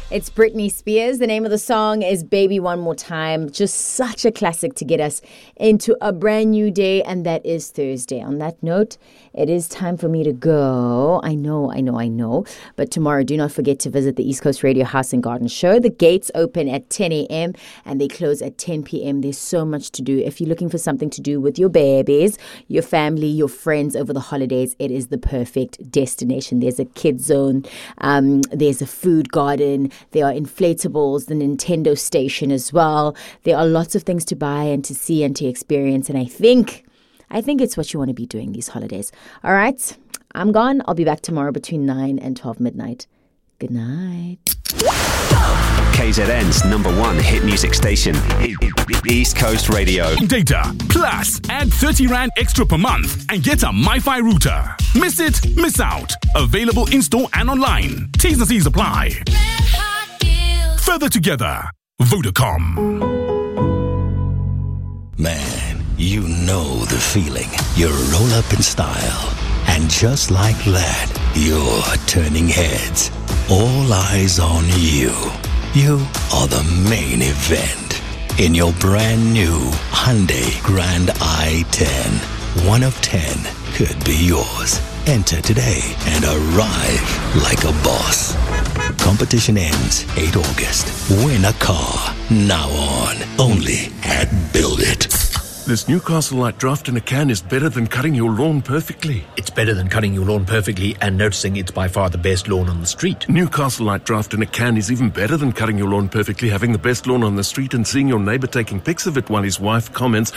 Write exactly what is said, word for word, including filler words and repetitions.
It's Britney Spears. The name of the song is Baby One More Time. Just such a classic to get us into a brand new day, and that is Thursday. On that note, it is time for me to go. I know, I know, I know. But tomorrow, do not forget to visit the East Coast Radio House and Garden Show. The gates open at ten a.m. and they close at ten p.m. There's so much to do. If you're looking for something to do with your babies, your family, your friends over the holidays, it is the perfect destination. There's a kids zone. Um, there's a food garden. There are inflatables, the Nintendo station as well. There are lots of things to buy and to see and to experience. And I think, I think it's what you want to be doing these holidays. All right, I'm gone. I'll be back tomorrow between nine and twelve midnight. Good night. K Z N's number one hit music station, East Coast Radio. Data plus add thirty rand extra per month and get a MiFi router. Miss it, miss out. Available in store and online. T's and C's apply. Further together, Vodacom. Man, you know the feeling. You roll up in style, and just like that, you're turning heads. All eyes on you. You are the main event in your brand new Hyundai Grand i ten. One of ten could be yours. Enter today and arrive like a boss. Competition ends eighth of August. Win a car now on. Only at Build It. This Newcastle Light Draft in a can is better than cutting your lawn perfectly. It's better than cutting your lawn perfectly and noticing it's by far the best lawn on the street. Newcastle Light Draft in a can is even better than cutting your lawn perfectly, having the best lawn on the street and seeing your neighbour taking pics of it while his wife comments,